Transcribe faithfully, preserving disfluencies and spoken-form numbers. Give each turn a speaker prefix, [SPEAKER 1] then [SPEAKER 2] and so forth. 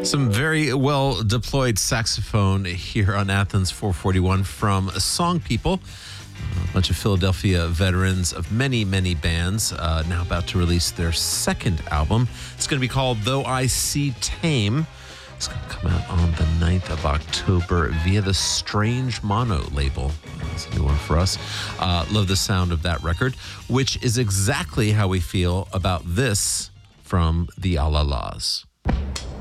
[SPEAKER 1] Some very well deployed saxophone here on Athens four forty-one from Song People, a bunch of Philadelphia veterans of many, many bands, uh, now about to release their second album. It's going to be called Though I See Tame. It's going to come out on the ninth of October via the Strange Mono label. That's a new one for us. Uh, love the sound of that record, which is exactly how we feel about this from the Alalas.